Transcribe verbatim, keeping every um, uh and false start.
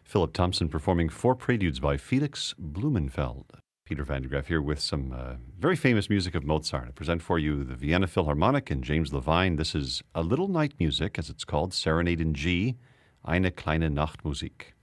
Philip Thompson performing four preludes by Felix Blumenfeld. Peter van der Graaf here with some uh, very famous music of Mozart. I present for you the Vienna Philharmonic and James Levine. This is A Little Night Music, as it's called, Serenade in G, Eine kleine Nachtmusik.